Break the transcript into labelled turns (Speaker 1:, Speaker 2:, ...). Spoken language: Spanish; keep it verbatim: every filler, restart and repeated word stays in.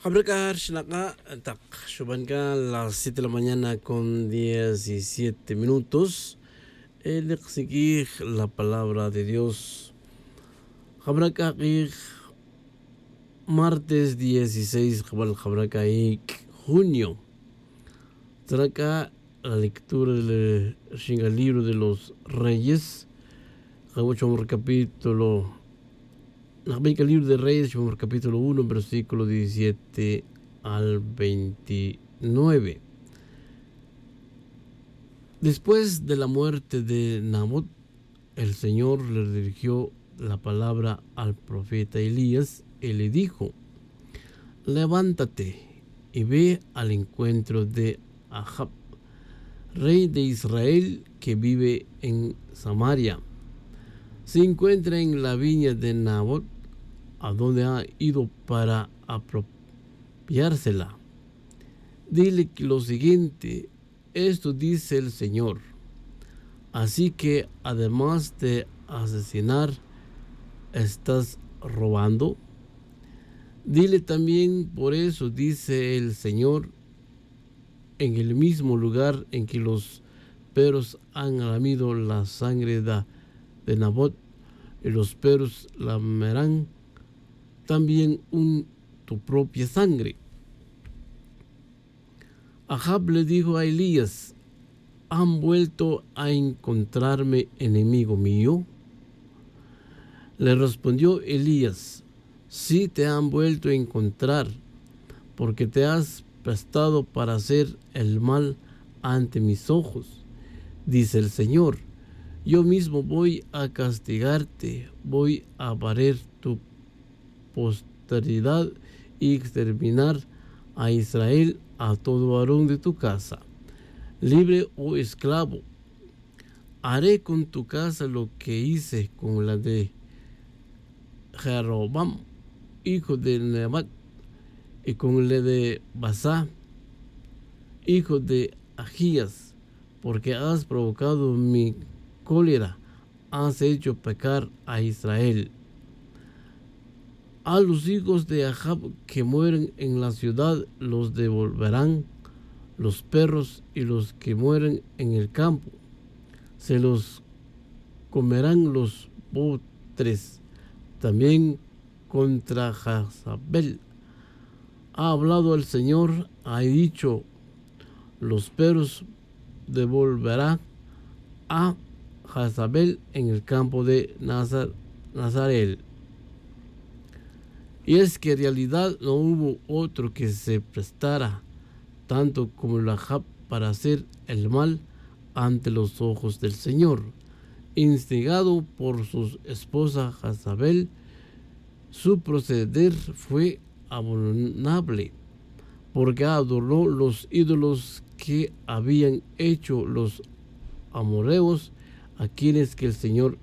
Speaker 1: Habrakar Shnaka, tak, Shubanka, las siete de la mañana con diecisiete minutos. El exigir la palabra de Dios. Habrakar, martes dieciséis, Habal Habrakar, junio. Traka la lectura del libro de los Reyes. Habuchomor capítulo. El libro de Reyes, capítulo uno, versículo diecisiete al veintinueve. Después de la muerte de Nabot, el Señor le dirigió la palabra al profeta Elías y le dijo: levántate y ve al encuentro de Ahab, rey de Israel, que vive en Samaria. Se encuentra en la viña de Nabot, a donde ha ido para apropiársela. Dile lo siguiente: esto dice el Señor, así que además de asesinar, ¿estás robando? Dile también: por eso dice el Señor, en el mismo lugar en que los perros han lamido la sangre de, de Nabot, y los perros lamerán también un, tu propia sangre. Ahab le dijo a Elías: ¿han vuelto a encontrarme enemigo mío? Le respondió Elías: sí te han vuelto a encontrar, porque te has prestado para hacer el mal ante mis ojos. Dice el Señor: yo mismo voy a castigarte, voy a barrer tu posteridad y exterminar a Israel, a todo varón de tu casa, libre o esclavo. Haré con tu casa lo que hice con la de Jeroboam, hijo de Nebat, y con la de Basá, hijo de Ahías, porque has provocado mi cólera, has hecho pecar a Israel. A los hijos de Ahab que mueren en la ciudad los devolverán los perros, y los que mueren en el campo se los comerán los buitres. También contra Jezabel ha hablado el Señor, ha dicho: los perros devolverán a Jezabel en el campo de Nazar, Nazarel. Y es que en realidad no hubo otro que se prestara tanto como el Ahab para hacer el mal ante los ojos del Señor. Instigado por su esposa Jezabel, su proceder fue abominable, porque adoró los ídolos que habían hecho los amorreos, a quienes que el Señor